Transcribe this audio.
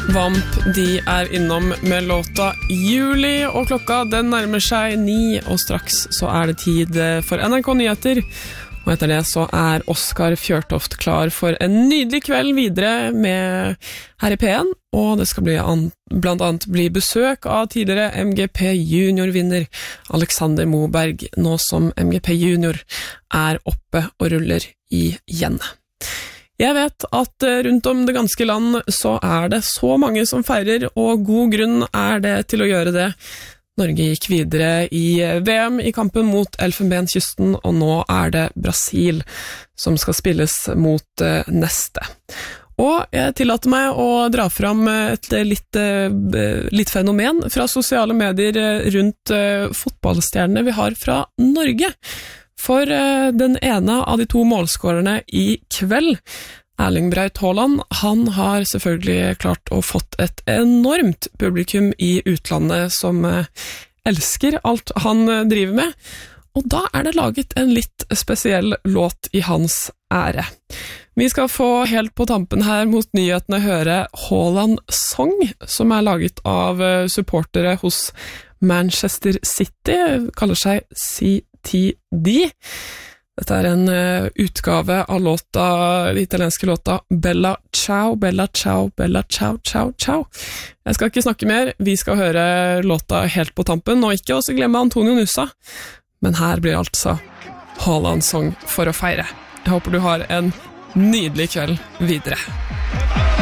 Vamp, de innom med låta Juli, og klokka den nærmer seg 9, og straks så det tid for NRK Nyheter. Og etter det så Oskar Fjørtoft klar for en nydelig kveld videre med her i P1, og det skal blant annet bli besøk av tidligere MGP Junior-vinner Alexander Moberg, nå som MGP Junior oppe og ruller igjen. Jeg vet at rundt om det ganske land så det så mange som feirer, og god grunn det til å gjøre det. Norge gikk videre i VM i kampen mot Elfenbenskysten, og nå det Brasil som skal spilles mot neste. Og jeg tillater meg å dra fram et litt fenomen fra sosiale medier rundt fotballstjernene vi har fra Norge. For den ene av de to målskårerne i kveld, Erling Braut Haaland, han har selvfølgelig klart å fått et enormt publikum i utlandet som elsker alt han driver med, og da det laget en litt spesiell låt i hans ære. Vi skal få helt på tampen her mot nyhetene høre Haaland Song, som laget av supportere hos Manchester City, kaller seg CTD. Dette en utgave av den italienske låta Bella Ciao, Bella Ciao, Bella Ciao, Ciao, Ciao. Jeg skal ikke snakke mer, vi skal høre låta helt på tampen, og ikke også glemme Antonio Nusa. Men her blir altså Haaland Song for å feire. Jeg håper du har en nydelig kveld videre.